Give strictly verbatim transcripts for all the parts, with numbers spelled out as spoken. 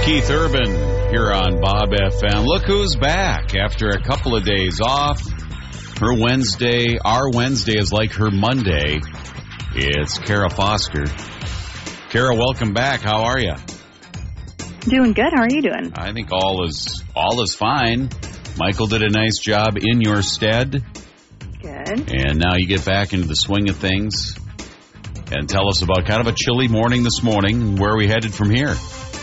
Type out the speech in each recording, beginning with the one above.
Keith Urban here on Bob F M. Look who's back after a couple of days off. Her Wednesday, our Wednesday is like her Monday. It's Kara Foster. Kara, welcome back. How are you? Doing good. How are you doing? I think all is all is fine. Michael did a nice job in your stead. Good. And now you get back into the swing of things. And tell us about kind of a chilly morning this morning. Where are we headed from here?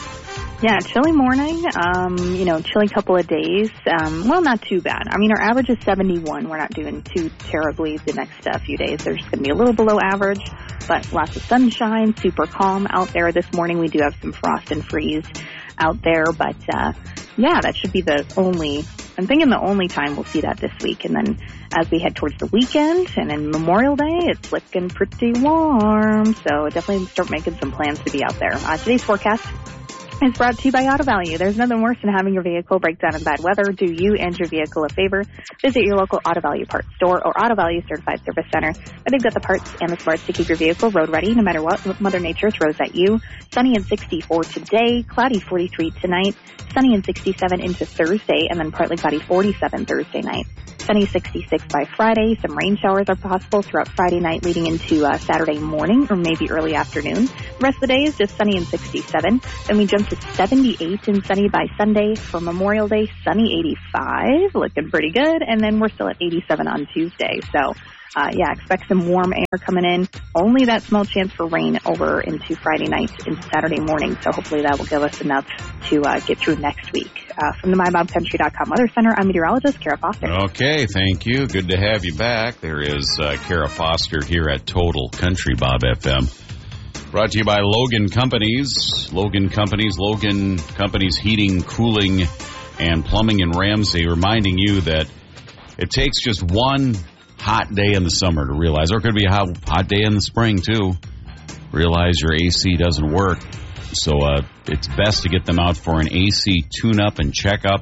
Yeah, chilly morning, um, you know, chilly couple of days. Um, well, not too bad. I mean, our average is seventy-one. We're not doing too terribly the next uh, few days. There's going to be a little below average, but lots of sunshine, super calm out there this morning. We do have some frost and freeze out there, but uh, yeah, that should be the only, I'm thinking the only time we'll see that this week. And then as we head towards the weekend and then Memorial Day, it's looking pretty warm. So definitely start making some plans to be out there. Uh, today's forecast is brought to you by Auto Value. There's nothing worse than having your vehicle break down in bad weather. Do you and your vehicle a favor. Visit your local Auto Value parts store or Auto Value Certified Service Center, where they've got the parts and the smarts to keep your vehicle road ready no matter what Mother Nature throws at you. Sunny and sixty-four today, cloudy forty-three tonight, sunny and sixty-seven into Thursday, and then partly cloudy forty-seven Thursday night. Sunny sixty-six by Friday. Some rain showers are possible throughout Friday night leading into uh, Saturday morning or maybe early afternoon. The rest of the day is just sunny and sixty-seven. Then we jump to seventy-eight and sunny by Sunday. For Memorial Day, sunny eighty-five, looking pretty good. And then we're still at eighty-seven on Tuesday. So, uh, yeah, expect some warm air coming in. Only that small chance for rain over into Friday night and Saturday morning. So hopefully that will give us enough to uh, get through next week. Uh, from the my bob country dot com Weather Center, I'm meteorologist Kara Foster. Okay, thank you. Good to have you back. There is uh, Kara Foster here at Total Country Bob F M. Brought to you by Logan Companies. Logan Companies, Logan Companies Heating, Cooling, and Plumbing in Ramsey, reminding you that it takes just one hot day in the summer to realize, or it could be a hot, hot day in the spring too, realize your A C doesn't work. So uh, it's best to get them out for an A C tune-up and check-up,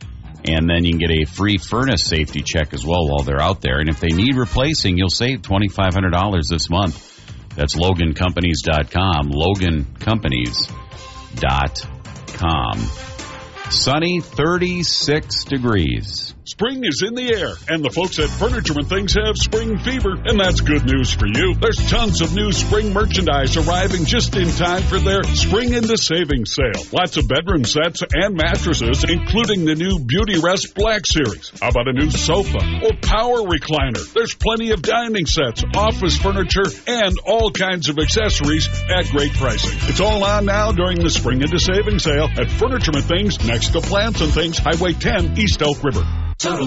and then you can get a free furnace safety check as well while they're out there. And if they need replacing, you'll save twenty-five hundred dollars this month. That's Logan Companies dot com, Logan Companies dot com. Sunny, thirty-six degrees. Spring is in the air, and the folks at Furniture and Things have spring fever, and that's good news for you. There's tons of new spring merchandise arriving just in time for their Spring into Savings sale. Lots of bedroom sets and mattresses, including the new Beauty Rest Black Series. How about a new sofa or power recliner? There's plenty of dining sets, office furniture, and all kinds of accessories at great pricing. It's all on now during the Spring into Savings sale at Furniture and Things next to Plants and Things, Highway ten, East Elk River. Total